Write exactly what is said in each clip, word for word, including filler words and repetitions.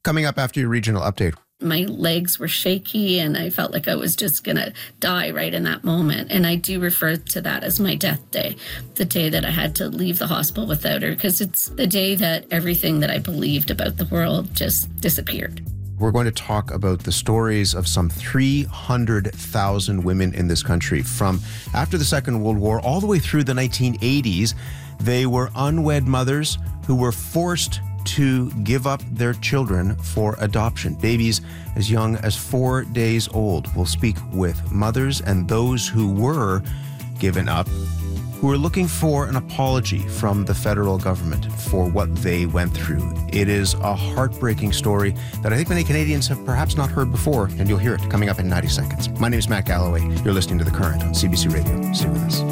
Coming up after your regional update. My legs were shaky and I felt like I was just going to die right in that moment. And I do refer to that as my death day, the day that I had to leave the hospital without her, because it's the day that everything that I believed about the world just disappeared. We're going to talk about the stories of some three hundred thousand women in this country from after the Second World War all the way through the nineteen eighties. They were unwed mothers who were forced to give up their children for adoption. Babies as young as four days old. We'll speak with mothers and those who were given up, who are looking for an apology from the federal government for what they went through. It is a heartbreaking story that I think many Canadians have perhaps not heard before, and you'll hear it coming up in ninety seconds. My name is Matt Galloway. You're listening to The Current on C B C Radio. Stay with us.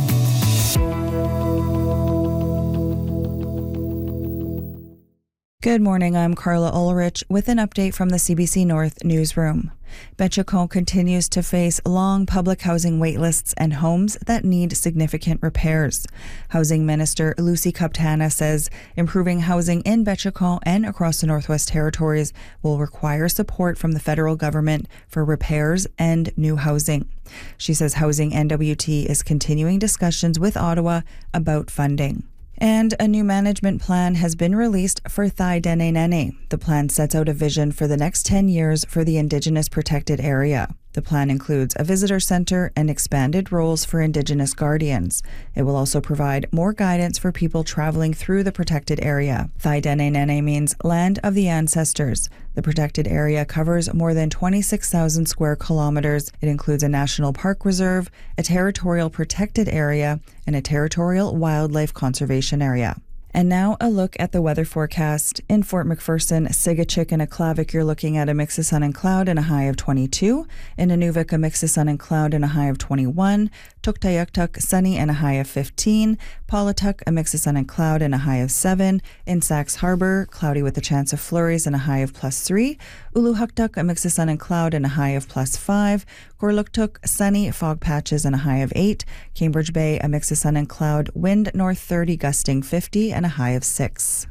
Good morning, I'm Carla Ulrich with an update from the C B C North newsroom. Betchacon continues to face long public housing waitlists and homes that need significant repairs. Housing Minister Lucy Kaptana says improving housing in Betchacon and across the Northwest Territories will require support from the federal government for repairs and new housing. She says Housing N W T is continuing discussions with Ottawa about funding. And a new management plan has been released for Thai-Dene-Nene. The plan sets out a vision for the next ten years for the Indigenous protected area. The plan includes a visitor centre and expanded roles for Indigenous guardians. It will also provide more guidance for people travelling through the protected area. Thai-Dene-Nene means land of the ancestors. The protected area covers more than twenty-six thousand square kilometres. It includes a national park reserve, a territorial protected area, and a territorial wildlife conservation area. And now a look at the weather forecast. In Fort McPherson, Sigachik and Aklavik, you're looking at a mix of sun and cloud and a high of twenty-two. In Nunavik, a mix of sun and cloud and a high of twenty-one. Tuktoyaktuk, sunny and a high of fifteen. Paulatuk, a mix of sun and cloud and a high of seven. In Sax Harbor, cloudy with a chance of flurries and a high of plus three. Uluhuktuk, a mix of sun and cloud and a high of plus five. Gorluktuk, sunny, fog patches and a high of eight. Cambridge Bay, a mix of sun and cloud, wind north thirty, gusting fifty and a high of six.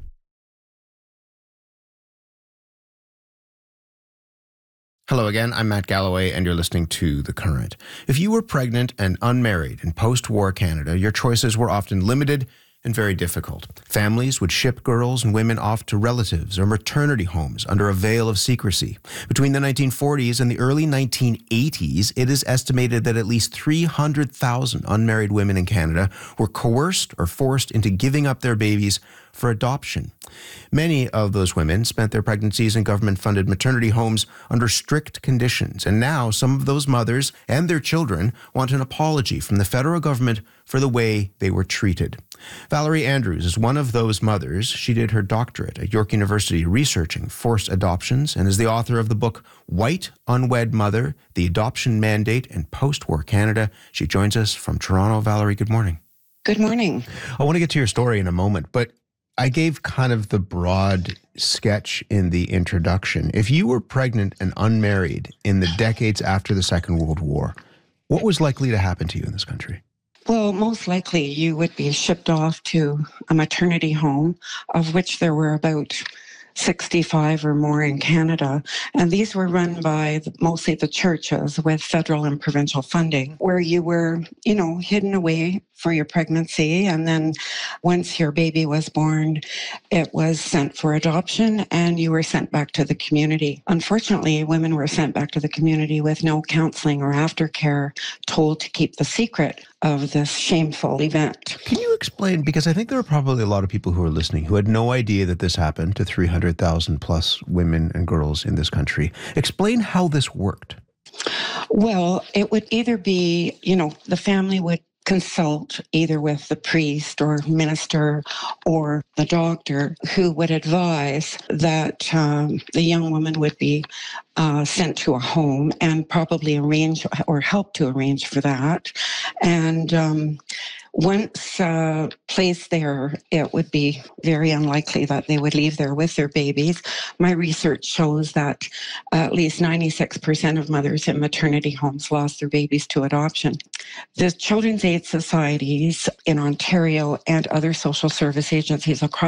Hello again, I'm Matt Galloway, and you're listening to The Current. If you were pregnant and unmarried in post-war Canada, your choices were often limited and very difficult. Families would ship girls and women off to relatives or maternity homes under a veil of secrecy. Between the nineteen forties and the early nineteen eighties, it is estimated that at least three hundred thousand unmarried women in Canada were coerced or forced into giving up their babies for adoption. Many of those women spent their pregnancies in government-funded maternity homes under strict conditions, and now some of those mothers and their children want an apology from the federal government for the way they were treated. Valerie Andrews is one of those mothers. She did her doctorate at York University researching forced adoptions and is the author of the book White Unwed Mother, The Adoption Mandate in Post-War Canada. She joins us from Toronto. Valerie, good morning. Good morning. I want to get to your story in a moment, but I gave kind of the broad sketch in the introduction. If you were pregnant and unmarried in the decades after the Second World War, what was likely to happen to you in this country? Well, most likely you would be shipped off to a maternity home, of which there were about sixty-five or more in Canada. And these were run by the, mostly the churches with federal and provincial funding, where you were, you know, hidden away for your pregnancy. And then once your baby was born, it was sent for adoption and you were sent back to the community. Unfortunately, women were sent back to the community with no counseling or aftercare, told to keep the secret of this shameful event. Can you explain, because I think there are probably a lot of people who are listening who had no idea that this happened to three hundred thousand plus women and girls in this country. Explain how this worked. Well, it would either be, you know, the family would consult either with the priest or minister or the doctor, who would advise that um, the young woman would be uh, sent to a home and probably arrange or help to arrange for that. And um, once uh, placed there, it would be very unlikely that they would leave there with their babies. My research shows that at least ninety-six percent of mothers in maternity homes lost their babies to adoption. The Children's Aid Societies in Ontario and other social service agencies across